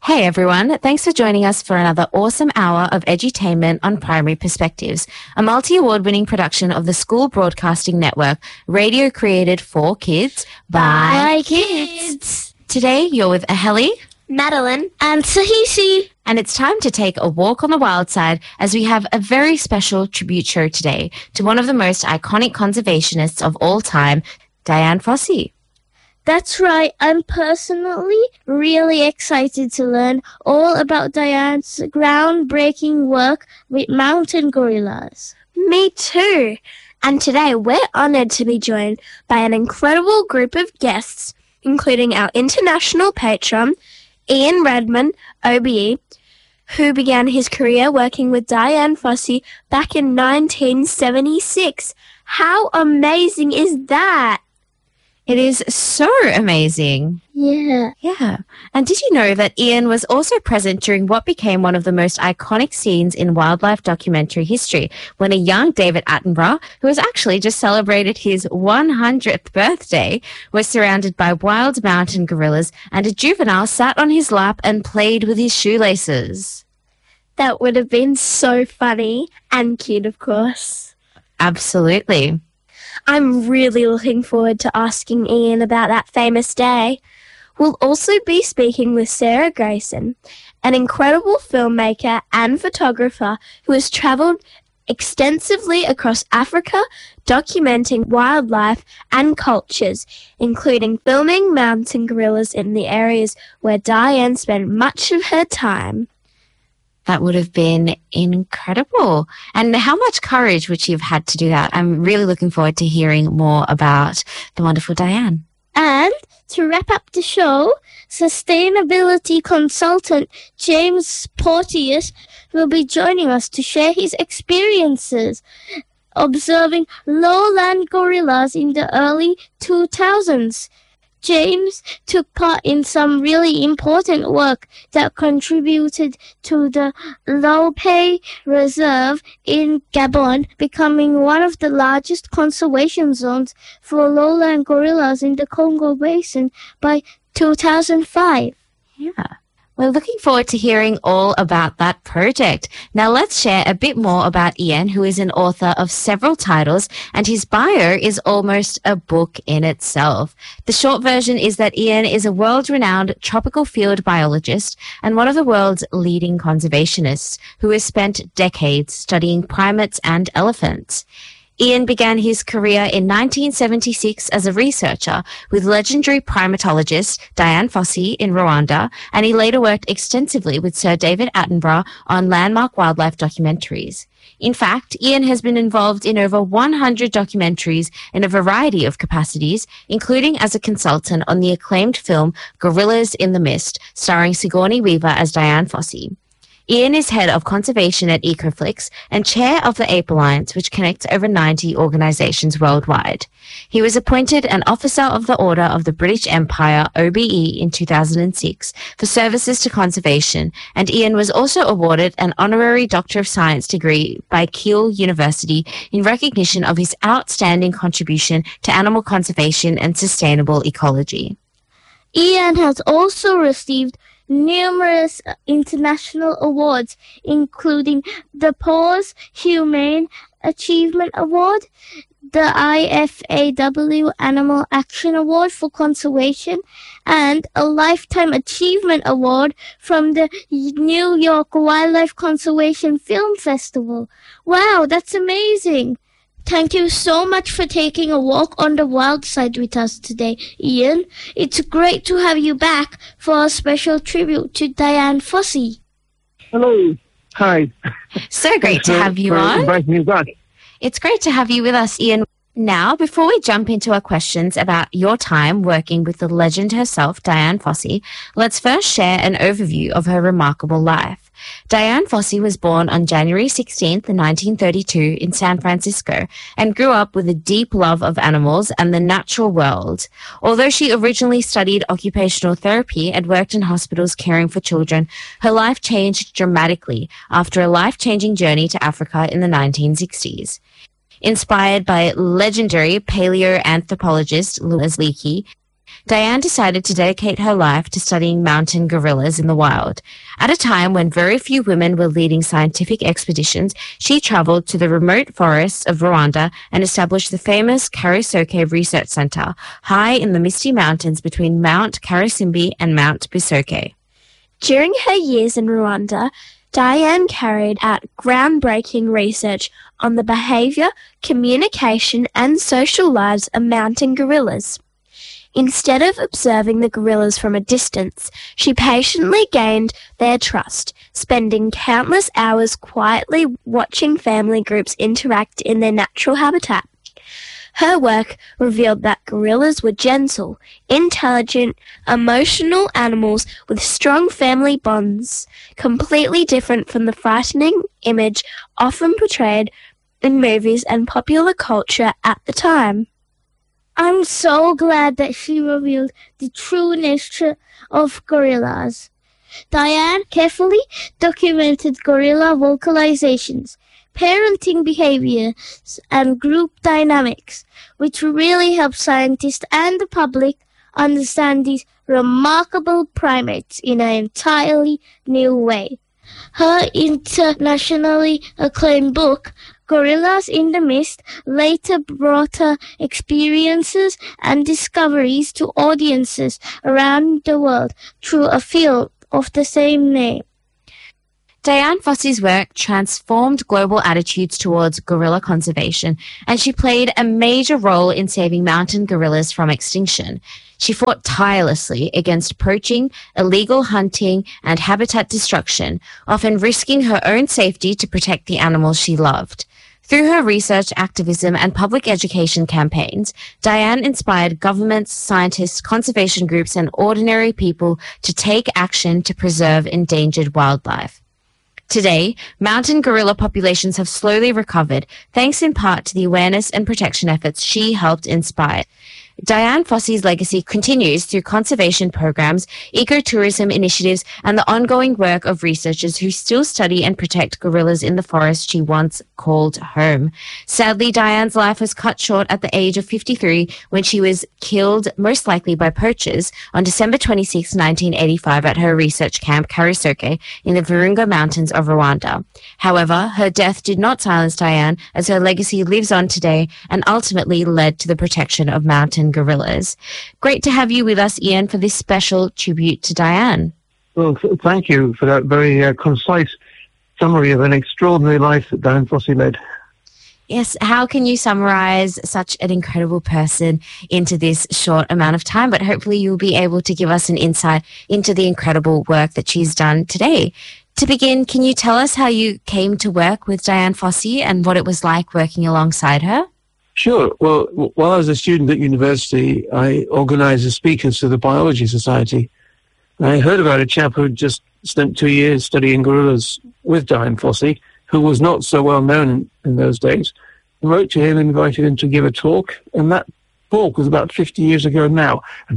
Hey everyone, thanks for joining us for another awesome hour of edutainment on Primary Perspectives, a multi-award winning production of the School Broadcasting Network, radio created for kids by kids. Today you're with Aheli, Madeline, and Sahisi. And it's time to take a walk on the wild side as we have a very special tribute show today to one of the most iconic conservationists of all time, Dian Fossey. That's right. I'm personally really excited to learn all about Dian's groundbreaking work with mountain gorillas. Me too. And today we're honoured to be joined by an incredible group of guests, including our international patron, Ian Redman, OBE, who began his career working with Dian Fossey back in 1976. How amazing is that? It is so amazing. Yeah. And did you know that Ian was also present during what became one of the most iconic scenes in wildlife documentary history, when a young David Attenborough, who has actually just celebrated his 100th birthday, was surrounded by wild mountain gorillas and a juvenile sat on his lap and played with his shoelaces? That would have been so funny and cute, of course. Absolutely. I'm really looking forward to asking Ian about that famous day. We'll also be speaking with Sarah Grayson, an incredible filmmaker and photographer who has travelled extensively across Africa, documenting wildlife and cultures, including filming mountain gorillas in the areas where Dian spent much of her time. That would have been incredible. And how much courage would you have had to do that? I'm really looking forward to hearing more about the wonderful Dian. And to wrap up the show, sustainability consultant James Porteous will be joining us to share his experiences observing lowland gorillas in the early 2000s. James took part in some really important work that contributed to the Lopé Reserve in Gabon becoming one of the largest conservation zones for lowland gorillas in the Congo Basin by 2005. Yeah. We're looking forward to hearing all about that project. Now let's share a bit more about Ian, who is an author of several titles, and his bio is almost a book in itself. The short version is that Ian is a world-renowned tropical field biologist and one of the world's leading conservationists who has spent decades studying primates and elephants. Ian began his career in 1976 as a researcher with legendary primatologist Dian Fossey in Rwanda, and he later worked extensively with Sir David Attenborough on landmark wildlife documentaries. In fact, Ian has been involved in over 100 documentaries in a variety of capacities, including as a consultant on the acclaimed film Gorillas in the Mist, starring Sigourney Weaver as Dian Fossey. Ian is head of conservation at Ecoflix and chair of the Ape Alliance, which connects over 90 organizations worldwide. He was appointed an Officer of the Order of the British Empire, OBE, in 2006 for services to conservation, and Ian was also awarded an honorary Doctor of Science degree by Keele University in recognition of his outstanding contribution to animal conservation and sustainable ecology. Ian has also received numerous international awards, including the Paws Humane Achievement Award, the IFAW Animal Action Award for Conservation, and a Lifetime Achievement Award from the New York Wildlife Conservation Film Festival. Wow, that's amazing! Thank you so much for taking a walk on the wild side with us today, Ian. It's great to have you back for a special tribute to Dian Fossey. Hello. Hi. So great to have you on. Inviting me back. It's great to have you with us, Ian. Now, before we jump into our questions about your time working with the legend herself, Dian Fossey, let's first share an overview of her remarkable life. Dian Fossey was born on January 16th, 1932 in San Francisco and grew up with a deep love of animals and the natural world. Although she originally studied occupational therapy and worked in hospitals caring for children, her life changed dramatically after a life-changing journey to Africa in the 1960s. Inspired by legendary paleoanthropologist Louis Leakey, Diane decided to dedicate her life to studying mountain gorillas in the wild. At a time when very few women were leading scientific expeditions, she traveled to the remote forests of Rwanda and established the famous Karisoke Research Center, high in the misty mountains between Mount Karisimbi and Mount Bisoke. During her years in Rwanda, Diane carried out groundbreaking research on the behavior, communication, and social lives of mountain gorillas. Instead of observing the gorillas from a distance, she patiently gained their trust, spending countless hours quietly watching family groups interact in their natural habitat. Her work revealed that gorillas were gentle, intelligent, emotional animals with strong family bonds, completely different from the frightening image often portrayed in movies and popular culture at the time. I'm so glad that she revealed the true nature of gorillas. Diane carefully documented gorilla vocalizations, parenting behaviors, and group dynamics, which really help scientists and the public understand these remarkable primates in an entirely new way. Her internationally acclaimed book, Gorillas in the Mist, later brought her experiences and discoveries to audiences around the world through a film of the same name. Dian Fossey's work transformed global attitudes towards gorilla conservation, and she played a major role in saving mountain gorillas from extinction. She fought tirelessly against poaching, illegal hunting, and habitat destruction, often risking her own safety to protect the animals she loved. Through her research, activism, and public education campaigns, Diane inspired governments, scientists, conservation groups, and ordinary people to take action to preserve endangered wildlife. Today, mountain gorilla populations have slowly recovered, thanks in part to the awareness and protection efforts she helped inspire. Dian Fossey's legacy continues through conservation programs, ecotourism initiatives, and the ongoing work of researchers who still study and protect gorillas in the forest she once called home. Sadly, Diane's life was cut short at the age of 53 when she was killed, most likely by poachers, on December 26, 1985 at her research camp Karisoke in the Virunga Mountains of Rwanda. However, her death did not silence Diane, as her legacy lives on today and ultimately led to the protection of mountain gorillas. Great to have you with us, Ian, for this special tribute to Diane. Well, thank you for that very concise summary of an extraordinary life that Dian Fossey led. Yes, how can you summarize such an incredible person into this short amount of time? But hopefully you'll be able to give us an insight into the incredible work that she's done today. To begin, can you tell us how you came to work with Dian Fossey and what it was like working alongside her? Sure. Well, while I was a student at university, I organized the speakers for the Biology Society. I heard about a chap who just spent 2 years studying gorillas with Dian Fossey, who was not so well known in those days. I wrote to him, invited him to give a talk, and that talk was about 50 years ago now.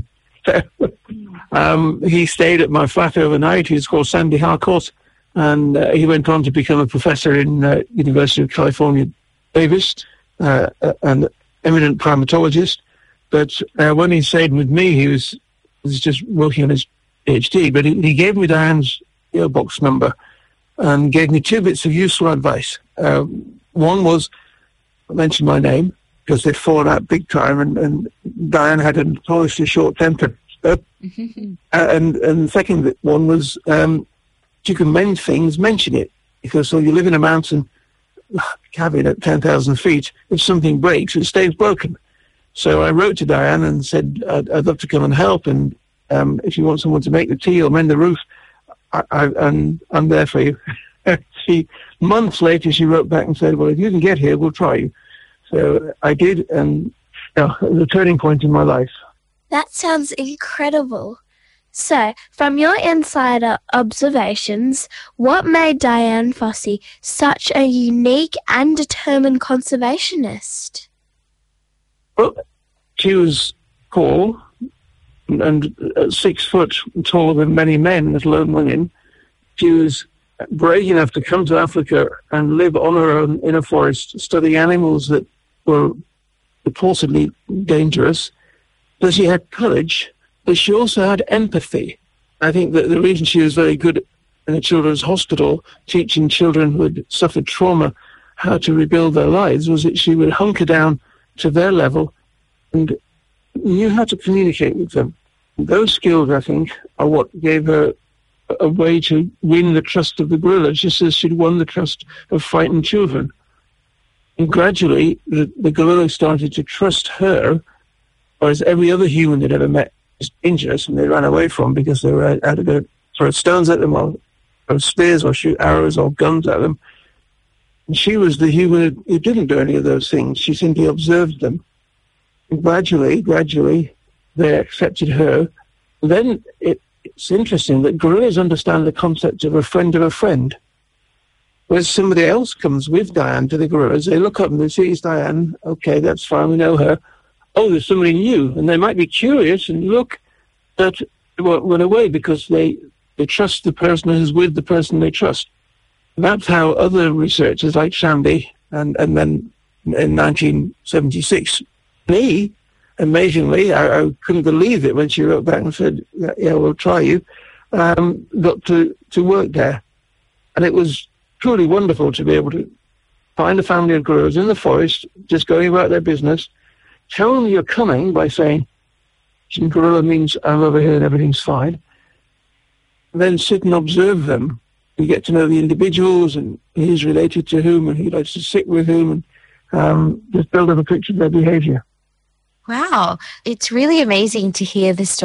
He stayed at my flat overnight. He's called Sandy Harcourt, and he went on to become a professor in University of California, Davis, an eminent primatologist. But when he stayed with me, he was just working on his PhD, but he gave me Diane's earbox number and gave me 2 bits of useful advice. One was, I mentioned my name, because they'd fallen out big time, and Diane had a notoriously short temper. And the second one was, if you can mend things, mention it. Because so you live in a mountain cabin at 10,000 feet, if something breaks, it stays broken. So I wrote to Diane and said, I'd love to come and help, and if you want someone to make the tea or mend the roof, I'm there for you. Months later, she wrote back and said, well, if you can get here, we'll try you. So I did, and it was a turning point in my life. That sounds incredible. So, from your insider observations, what made Dian Fossey such a unique and determined conservationist? Well, she was tall and 6 foot taller than many men, let alone women. She was brave enough to come to Africa and live on her own in a forest, studying animals that were repulsively dangerous. But she had courage, But she also had empathy. I think that the reason she was very good in a children's hospital, teaching children who had suffered trauma how to rebuild their lives, was that she would hunker down to their level and knew how to communicate with them. Those skills, I think, are what gave her a way to win the trust of the gorillas, just as she'd won the trust of frightened children. And gradually, the gorilla started to trust her, whereas every other human they'd ever met was dangerous and they ran away from because they were out to throw stones at them or spears or shoot arrows or guns at them. And she was the human who didn't do any of those things. She simply observed them. And gradually, they accepted her. And then it's interesting that gorillas understand the concept of a friend. Whereas somebody else comes with Diane to the gorillas, they look up and they see it's Diane. Okay, that's fine, we know her. Oh, there's somebody new. And they might be curious and look, but they won't run away because they trust the person who's with the person they trust. That's how other researchers like Shandy and then in 1976, me, amazingly, I couldn't believe it when she wrote back and said, yeah, we'll try you, got to work there. And it was truly wonderful to be able to find a family of gorillas in the forest, just going about their business, tell them you're coming by saying, gorilla means I'm over here and everything's fine, and then sit and observe them. You get to know the individuals and who's related to whom and who likes to sit with whom, and just build up a picture of their behavior. Wow, it's really amazing to hear this story.